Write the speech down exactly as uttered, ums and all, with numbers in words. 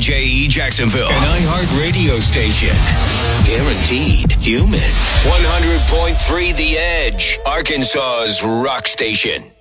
J E Jacksonville. An iHeart radio station. Guaranteed human. one hundred point three The Edge, Arkansas's rock station.